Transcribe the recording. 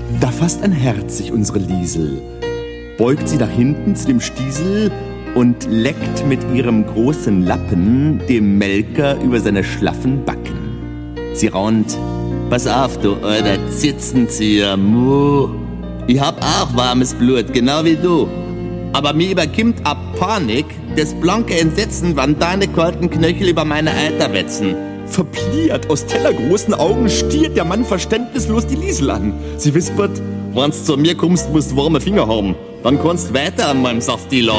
Da fasst ein Herz sich unsere Liesel, beugt sie nach hinten zu dem Stiesel und leckt mit ihrem großen Lappen dem Melker über seine schlaffen Backen. Sie raunt: Pass auf, du alter Zitzenzieher, Mu. Ich hab auch warmes Blut, genau wie du. Aber mir überkimmt ab Panik das blanke Entsetzen, wann deine kalten Knöchel über meine Eiter wetzen. Verpliert, aus tellergroßen Augen stiert der Mann verständnislos die Liesel an. Sie wispert: Wenn's zu mir kommst, musst du warme Finger haben. Dann kannst weiter an meinem Safti lagen.